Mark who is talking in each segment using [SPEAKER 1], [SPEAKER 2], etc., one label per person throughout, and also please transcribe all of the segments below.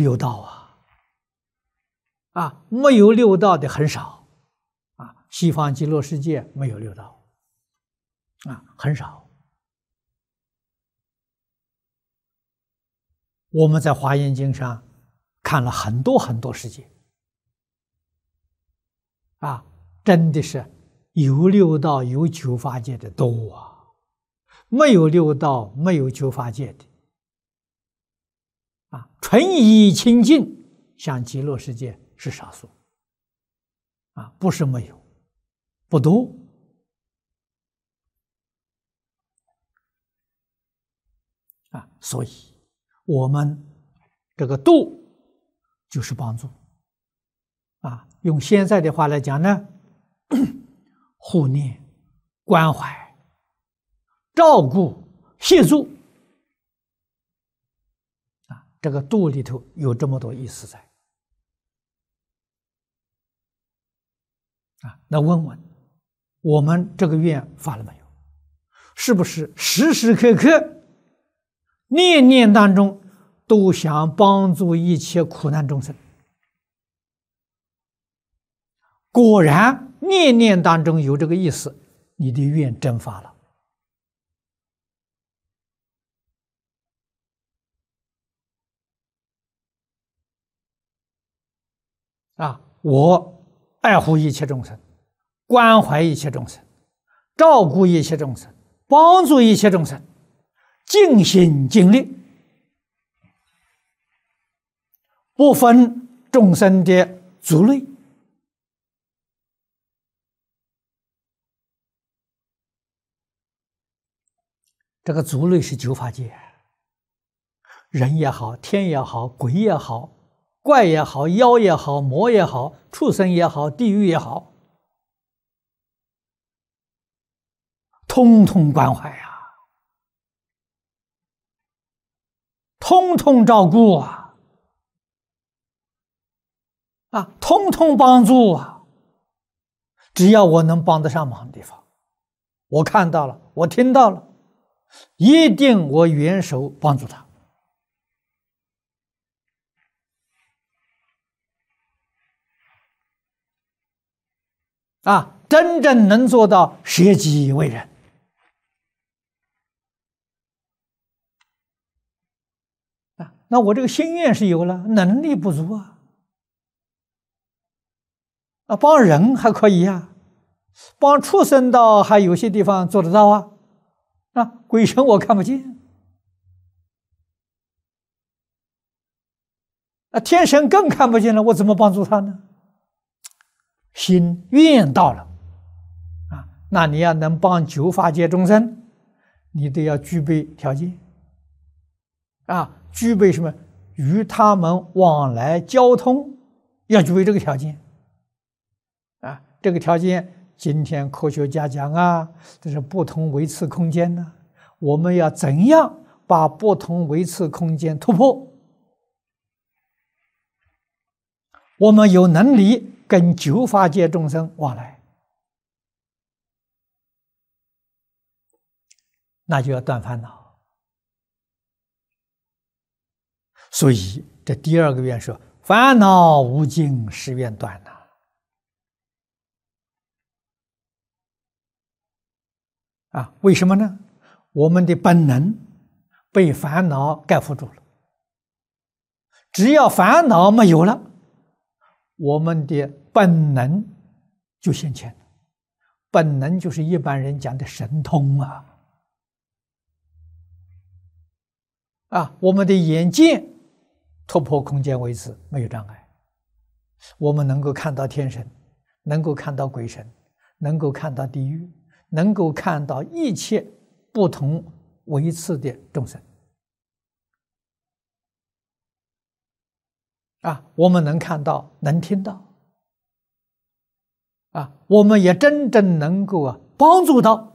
[SPEAKER 1] 六道没有六道的很少西方极乐世界没有六道很少。我们在华严经上看了很多很多世界真的是有六道有九法界的多没有六道没有九法界的纯以清净像极乐世界是少数不是没有，不多所以我们这个度就是帮助用现在的话来讲呢，护念、关怀、照顾、协助这个度里头有这么多意思在那问问我们这个愿发了没有？是不是时时刻刻念念当中都想帮助一切苦难众生？果然念念当中有这个意思，你的愿真发了我爱护一切众生，关怀一切众生，照顾一切众生，帮助一切众生，尽心尽力，不分众生的族类这个族类是九法界，人也好，天也好，鬼也好，怪也好，妖也好，魔也好，畜生也好，地狱也好，通通关怀通通照顾通通帮助只要我能帮得上忙的地方，我看到了，我听到了，一定我援手帮助他真正能做到舍己为人那我这个心愿是有了，能力不足帮人还可以帮畜生道还有些地方做得到鬼神我看不见天神更看不见了，我怎么帮助他呢？心愿到了那你要能帮九法界众生，你都要具备条件具备什么？与他们往来交通要具备这个条件这个条件今天科学家讲这是不同维次空间呢我们要怎样把不同维次空间突破？我们有能力跟九法界众生往来，那就要断烦恼。所以这第二个愿说：烦恼无尽，誓愿断为什么呢？我们的本能被烦恼盖覆住了，只要烦恼没有了，我们的本能就现前了。本能就是一般人讲的神通我们的眼见突破空间维次没有障碍，我们能够看到天神，能够看到鬼神，能够看到地狱，能够看到一切不同维次的众生我们能看到，能听到我们也真正能够帮助到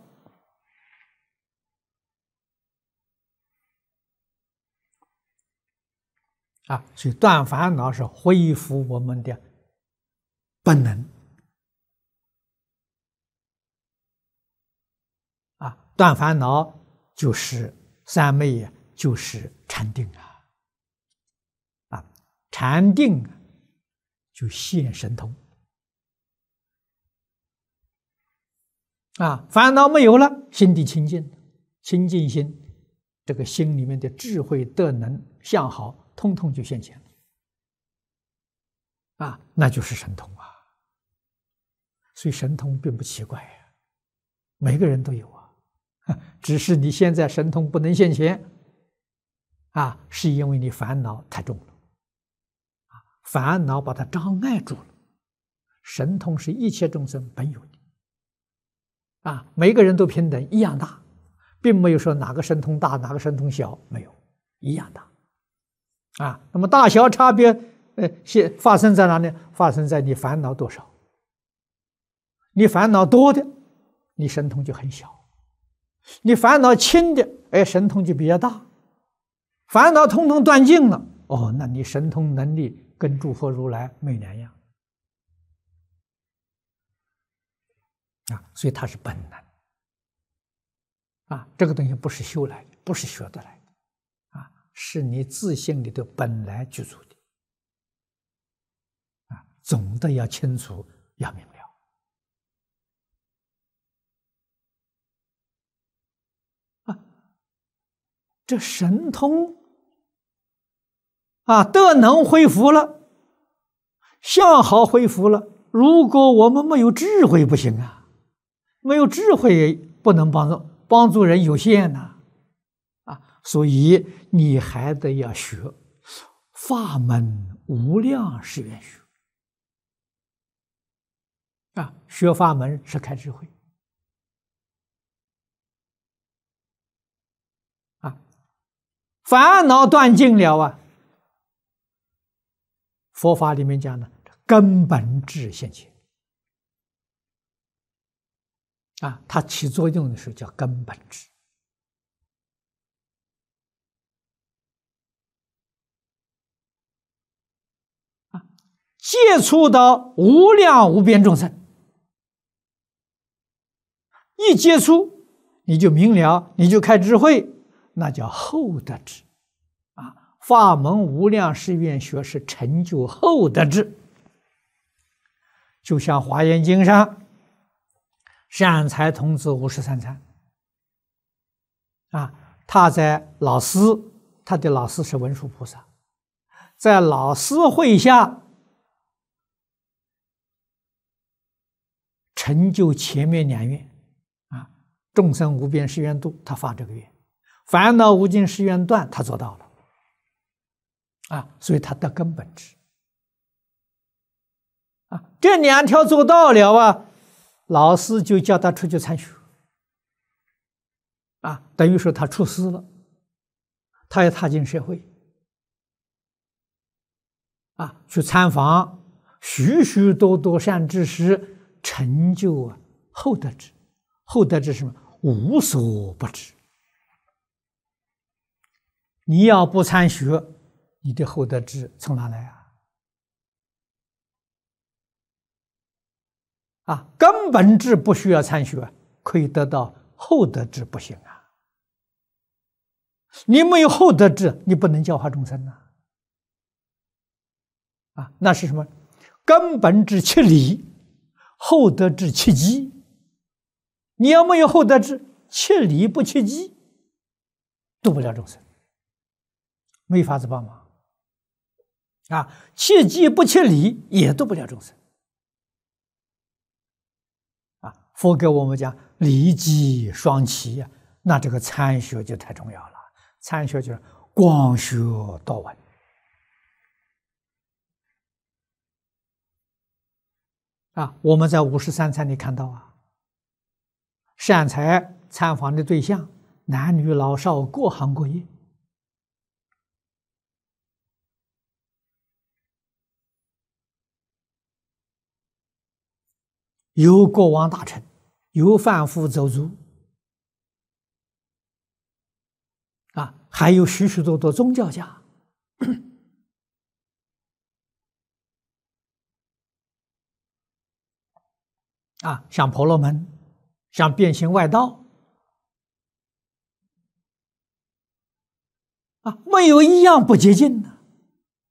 [SPEAKER 1] 所以断烦恼是恢复我们的本能断烦恼就是三昧就是禅定禅定就现神通啊！烦恼没有了，心地清净，清净心，这个心里面的智慧、德能、相好，通通就现前了啊！那就是神通啊！所以神通并不奇怪呀，每个人都有啊，只是你现在神通不能现前啊，是因为你烦恼太重了啊，烦恼把它障碍住了。神通是一切众生本有的啊，每个人都平等，一样大，并没有说哪个神通大，哪个神通小，没有，一样大啊。那么大小差别，发生在哪里？发生在你烦恼多少。你烦恼多的，你神通就很小；你烦恼轻的，神通就比较大。烦恼通通断尽了，哦，那你神通能力跟诸佛如来没两样啊，所以它是本能啊，这个东西不是修来的，不是学得来的啊，是你自性里头本来具足的啊，总的要清楚，要明了。这神通啊，德能恢复了，相好恢复了。如果我们没有智慧，不行啊，没有智慧不能帮助人有限呐啊，所以你还得要学法门无量誓愿学啊，学法门是开智慧。烦恼断尽了啊！佛法里面讲的根本智现前啊，它起作用的时候叫根本智啊，接触到无量无边众生，一接触你就明了，你就开智慧。那叫后得智啊！法门无量誓愿学是成就后得智，就像《华严经》上善财童子53参啊，他的老师是文殊菩萨，在老师会下成就前面2愿啊，众生无边誓愿度，他发这个愿。烦恼无尽誓愿断，他做到了啊，所以他得根本智啊。这2条做到了啊，老师就叫他出去参学啊，等于说他出师了，他要踏进社会啊，去参访许许多多善知识，成就啊后得智。后得智是什么？无所不知。你要不参学，你的后得智从哪来啊？啊，根本智不需要参学，可以得到后得智，不行啊！你没有后得智，你不能教化众生啊！啊，那是什么？根本智七理，后得智七机。你要没有后得智，七理不七机，度不了众生。没法子帮忙啊！切机不切理，也度不了众生啊！佛给我们讲理机双齐呀，那这个参学就太重要了。参学就是广学多闻啊！我们在53参里看到啊，善财参访的对象，男女老少，各行各业。有国王大臣，有贩夫走卒啊，还有许许多多宗教家啊，像婆罗门，像变形外道啊，没有一样不洁净的